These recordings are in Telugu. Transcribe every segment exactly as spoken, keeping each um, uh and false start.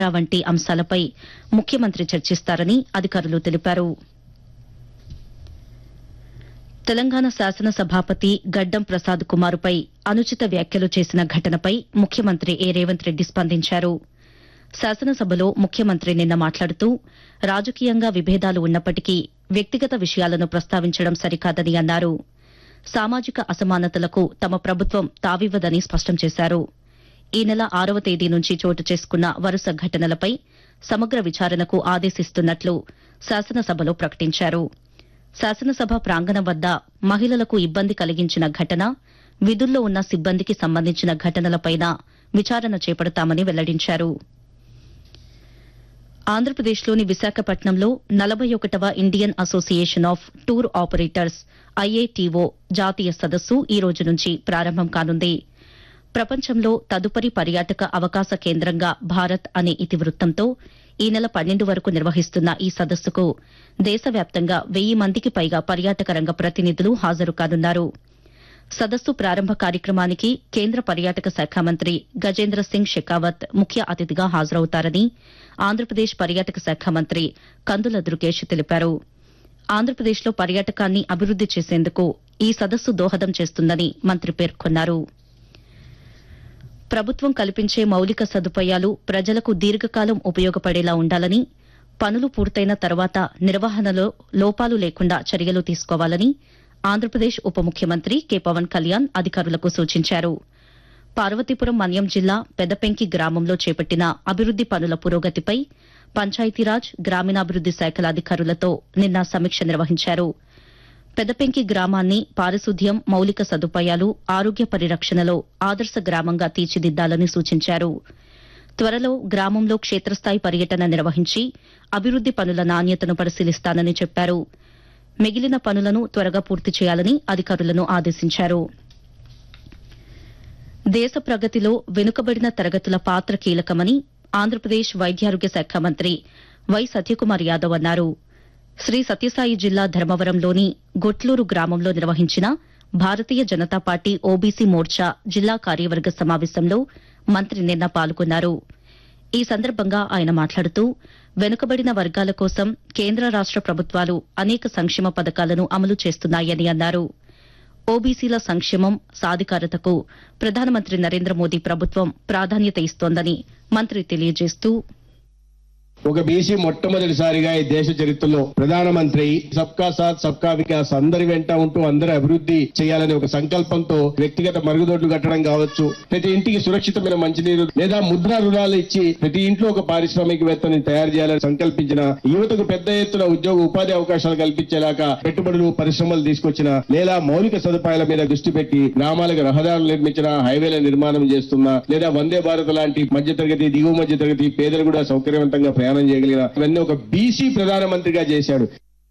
వంటి అంశాలపై ముఖ్యమంత్రి చర్చిస్తారని అధికారులు తెలిపారు. తెలంగాణ శాసనసభాపతి గడ్డం ప్రసాద్ కుమార్పై అనుచిత వ్యాఖ్యలు చేసిన ఘటనపై ముఖ్యమంత్రి ఏ రేవంత్ రెడ్డి స్పందించారు. శాసనసభలో ముఖ్యమంత్రి నిన్న మాట్లాడుతూ రాజకీయంగా విభేదాలు ఉన్నప్పటికీ వ్యక్తిగత విషయాలను ప్రస్తావించడం సరికాదని అన్నారు. సామాజిక అసమానతలకు తమ ప్రభుత్వం తావివ్వదని స్పష్టం చేశారు. ఈ నెల ఆరవ తేదీ నుంచి చోటు చేసుకున్న వరుస ఘటనలపై సమగ్ర విచారణకు ఆదేశిస్తున్నట్లు శాసనసభలో ప్రకటించారు. శాసనసభ ప్రాంగణం వద్ద మహిళలకు ఇబ్బంది కలిగించిన ఘటన, విధుల్లో ఉన్న సిబ్బందికి సంబంధించిన ఘటనలపైన విచారణ చేపడతామని వెల్లడించారు. ఆంధ్రప్రదేశ్లోని విశాఖపట్నంలో నలభై ఒకటవ Indian association of tour operators IATO జాతీయ సదస్సు ఈ రోజు నుంచి ప్రారంభం కానుంది. ప్రపంచంలో తదుపరి పర్యాటక అవకాశ కేంద్రంగా భారత్ అనే ఇతివృత్తంతో ఈ నెల పన్నెండు వరకు నిర్వహిస్తున్న ఈ సదస్సుకు దేశవ్యాప్తంగా వెయ్యి మందికి పైగా పర్యాటక రంగ ప్రతినిధులు హాజరు కానున్నారు. సదస్సు ప్రారంభ కార్యక్రమానికి కేంద్ర పర్యాటక శాఖ మంత్రి గజేంద్ర సింగ్ షెకావత్ ముఖ్య అతిథిగా హాజరవుతారని ఆంధ్రప్రదేశ్ పర్యాటక శాఖ మంత్రి కందుల దుర్గేష్ తెలిపారు. ఆంధ్రప్రదేశ్లో పర్యాటకాన్ని అభివృద్ది చేసేందుకు ఈ సదస్సు దోహదం చేస్తుందని మంత్రి పేర్కొన్నారు. ప్రభుత్వం కల్పించే మౌలిక సదుపాయాలు ప్రజలకు దీర్ఘకాలం ఉపయోగపడేలా ఉండాలని, పనులు పూర్తయిన తర్వాత నిర్వహణలో లోపాలు లేకుండా చర్యలు తీసుకోవాలని ఆంధ్రప్రదేశ్ ఉప ముఖ్యమంత్రి కె పవన్ కళ్యాణ్ అధికారులకు సూచించారు. పార్వతీపురం మన్యం జిల్లా పెదపెంకి గ్రామంలో చేపట్టిన అభివృద్ది పనుల పురోగతిపై పంచాయతీరాజ్, గ్రామీణాభివృద్ది శాఖల అధికారులతో నిన్న సమీక్ష నిర్వహించారు. పెదపెంకి గ్రామాన్ని పారిశుద్ధ్యం, మౌలిక సదుపాయాలు, ఆరోగ్య పరిరక్షణలో ఆదర్శ గ్రామంగా తీర్చిదిద్దాలని సూచించారు. త్వరలో గ్రామంలో క్షేత్రస్థాయి పర్యటన నిర్వహించి అభివృద్ది పనుల నాణ్యతను పరిశీలిస్తానని చెప్పారు. మిగిలిన పనులను త్వరగా పూర్తి చేయాలని అధికారులను ఆదేశించారు. దేశ ప్రగతిలో వెనుకబడిన తరగతుల పాత్ర కీలకమని ఆంధ్రప్రదేశ్ వైద్యారోగ్య శాఖ మంత్రి వై సత్యకుమార్ యాదవ్ అన్నారు. శ్రీ సత్యసాయి జిల్లా ధర్మవరంలోని గొట్లూరు గ్రామంలో నిర్వహించిన భారతీయ జనతా పార్టీ ఓబీసీ మోర్చా జిల్లా కార్యవర్గ సమావేశంలో మంత్రి నిన్న పాల్గొన్నారు. ఈ సందర్భంగా ఆయన మాట్లాడుతూ వెనుకబడిన వర్గాల కోసం కేంద్ర రాష్ట ప్రభుత్వాలు అనేక సంక్షేమ పథకాలను అమలు చేస్తున్నాయని అన్నారు. ఓబీసీల సంక్షేమం, సాధికారతకు ప్రధానమంత్రి నరేంద్ర మోదీ ప్రభుత్వం ప్రాధాన్యత ఇస్తోందని మంత్రి తెలియజేస్తూ ఒక బీసీ మొట్టమొదటిసారిగా ఈ దేశ చరిత్రలో ప్రధానమంత్రి సబ్కా సాత్ సబ్కా వికాస్ అందరి వెంట ఉంటూ అందరి అభివృద్ధి చేయాలనే ఒక సంకల్పంతో వ్యక్తిగత మరుగుదొడ్లు కట్టడం కావచ్చు, ప్రతి ఇంటికి సురక్షితమైన మంచినీరు లేదా ముద్రా రుణాలు ఇచ్చి ప్రతి ఇంట్లో ఒక పారిశ్రామికవేత్తని తయారు చేయాలని సంకల్పించిన, యువతకు పెద్ద ఎత్తున ఉద్యోగ ఉపాధి అవకాశాలు కల్పించేలాగా పెట్టుబడులు, పరిశ్రమలు తీసుకొచ్చిన, లేదా మౌలిక సదుపాయాల మీద దృష్టి పెట్టి గ్రామాలకు రహదారులు నిర్మించిన, హైవేల నిర్మాణం చేస్తున్న, లేదా వందే భారత్ లాంటి మధ్యతరగతి, దిగువ మధ్యతరగతి పేదలు కూడా సౌకర్యవంతంగా ప్రయాణం చేయగలిగిన ఇవన్నీ ఒక బీసీ ప్రధానమంత్రిగా చేశాడు.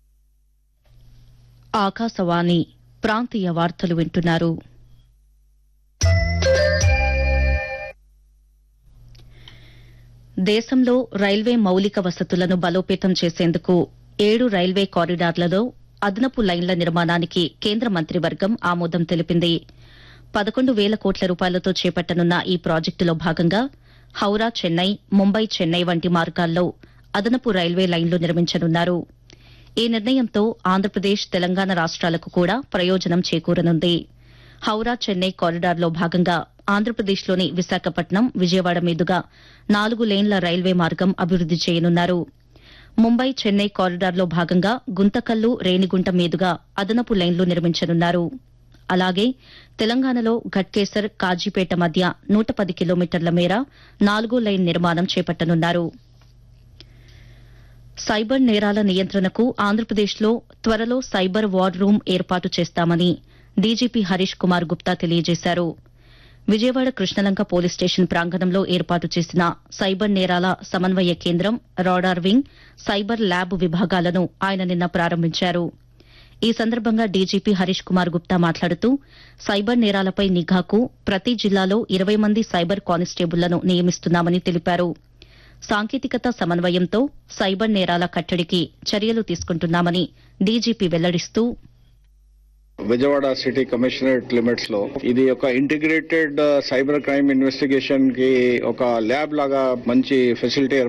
ఆకాశవాణి ప్రాంతీయ వార్తలు వింటున్నారు. దేశంలో రైల్వే మౌలిక వసతులను బలోపేతం చేసేందుకు ఏడు రైల్వే కారిడార్లలో అదనపు లైన్ల నిర్మాణానికి కేంద్ర మంత్రివర్గం ఆమోదం తెలిపింది. పదకొండు వేల కోట్ల రూపాయలతో చేపట్టనున్న ఈ ప్రాజెక్టులో భాగంగా హౌరా చెన్నై, ముంబై చెన్నై వంటి మార్గాల్లో అదనపు రైల్వే లైన్లు నిర్మించనున్నారు. ఈ నిర్ణయంతో ఆంధ్రప్రదేశ్, తెలంగాణ రాష్ట్రాలకు కూడా ప్రయోజనం చేకూరనుంది. హౌరా చెన్నై కారిడార్లో భాగంగా ఆంధ్రప్రదేశ్లోని విశాఖపట్నం, విజయవాడ మీదుగా నాలుగు లేన్ల రైల్వే మార్గం అభివృద్ది చేయనున్నారు. ముంబై చెన్నై కారిడార్లో భాగంగా గుంతకల్లు, రేణిగుంట మీదుగా అదనపు లైన్లు నిర్మించనున్నారు. అలాగే తెలంగాణలో ఘట్కేసర్, కాజీపేట మధ్య నూట పది కిలోమీటర్ల మేర నాలుగో లైన్ నిర్మాణం చేపట్టనున్నారు. సైబర్ నేరాల నియంత్రణకు ఆంధ్రప్రదేశ్లో త్వరలో సైబర్ వార్ రూమ్ ఏర్పాటు చేస్తామని డీజీపీ హరీష్ కుమార్ గుప్తా తెలియజేశారు. విజయవాడ కృష్ణలంక పోలీస్ స్టేషన్ ప్రాంగణంలో ఏర్పాటు చేసిన సైబర్ నేరాల సమన్వయ కేంద్రం, రాడార్ వింగ్, సైబర్ ల్యాబ్ విభాగాలను ఆయన నిన్న ప్రారంభించారు. ఈ సందర్భంగా డీజీపీ హరీష్ కుమార్ గుప్తా మాట్లాడుతూ సైబర్ నేరాలపై నిఘాకు ప్రతి జిల్లాలో ఇరవై మంది సైబర్ కానిస్టేబుళ్లను నియమిస్తున్నామని తెలిపారు. సాంకేతికత సమన్వయంతో సైబర్ నేరాల కట్టడికి చర్యలు తీసుకుంటున్నామని DGP వెల్లడిస్తూ Vijayawada city commissionerate limits లో ఇది ఒక ఇంటిగ్రేటెడ్ సైబర్ క్రైమ్ ఇన్వెస్టిగేషన్ కి ఒక ల్యాబ్ లాగా మంచి ఫెసిలిటీ